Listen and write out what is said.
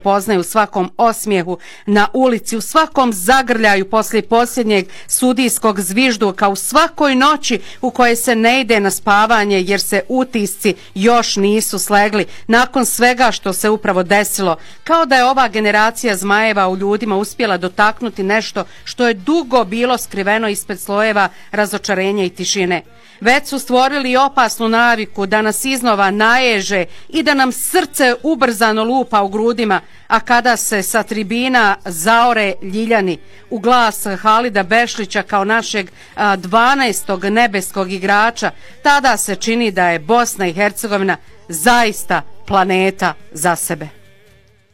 poznaju u svakom osmijehu na ulici, u svakom zagrljaju poslije posljednjeg sudijskog zvižduka, u svakoj noći u kojoj se ne ide na spavanje jer se utisci još nisu slegli nakon svega što se upravo desilo. Kao da je ova generacija zmajeva u ljudima uspjela dotaknuti nešto što je dugo bilo skriveno ispred slojeva razočarenja i tišine. Već su stvorili opasnu naviku da nas iznova naježe i da nam srce ubrzano lupa u grudima, a kada se sa tribina zaore Ljiljani u glas Halida Bešlića kao našeg 12. nebeskog igrača, tada se čini da je Bosna i Hercegovina zaista planeta za sebe.